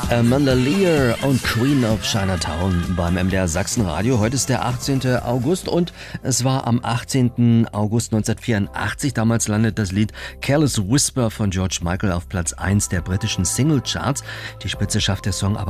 Amanda Lear und Queen of Chinatown beim MDR Sachsenradio. Heute ist der 18. August und es war am 18. August 1984. Damals landet das Lied Careless Whisper von George Michael auf Platz 1 der britischen Singlecharts. Die Spitze schafft der Song aber